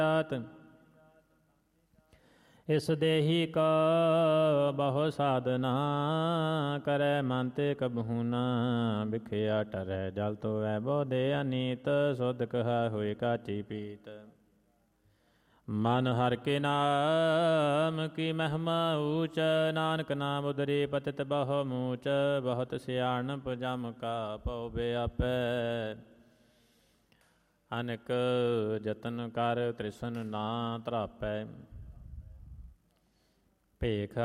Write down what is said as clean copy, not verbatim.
ਇਸ ਦੇਹੀ ਕਾ ਬਹੁ ਸਾਧਨਾ ਕਰੈ ਮਨ ਤੇ ਕਬਹੂ ਨਾ ਬਿਖਿਆ ਟਰੈ ਜਲ ਤੋਵੈ ਬੋਧੇ ਅਨੀਤ ਸੁਧ ਕਹਾ ਹੋਇ ਕਾਚੀ ਪੀਤ। ਮਨ ਹਰਿ ਕੇ ਨਾਮ ਕੀ ਮਹਿਮਾ ਊਚ ਨਾਨਕ ਨਾਮ ਉਦਰੀ ਪਤਿਤ ਬਹੁ ਮੂਚ ਬਹੁਤ ਸਿਆਣਪ ਜਮ ਕਾ ਪਉ ਬਿਆਪੈ। ਅਨਕ ਜਤਨ ਕਰ ਤ੍ਰਿਸਨ ਨਾ ਧਰਾਪੈ ਭੇਖ